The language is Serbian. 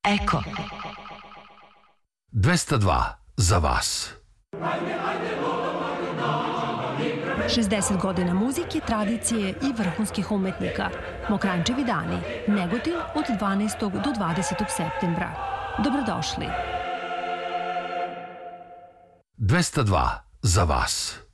Eko. 202 za vas. 60 godina muzike, tradicije i vrhunskih umetnika. Mokranjčevi dani. Negotin od 12. do 20. septembra. Dobrodošli. 202 za vas.